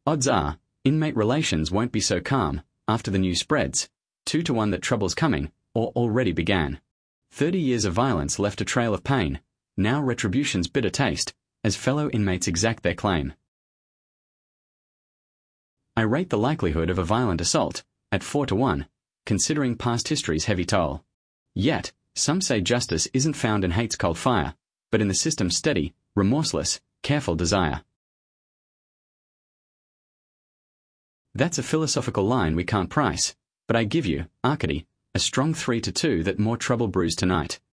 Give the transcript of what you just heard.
Odds are, inmate relations won't be so calm after the news spreads, 2-to-1 that trouble's coming, or already began. 30 years of violence left a trail of pain, now retribution's bitter taste, as fellow inmates exact their claim. I rate the likelihood of a violent assault at 4-to-1, considering past history's heavy toll. Yet, some say justice isn't found in hate's cold fire, but in the system's steady, remorseless, careful desire. That's a philosophical line we can't price, but I give you, Arcady, a strong 3-to-2 that more trouble brews tonight.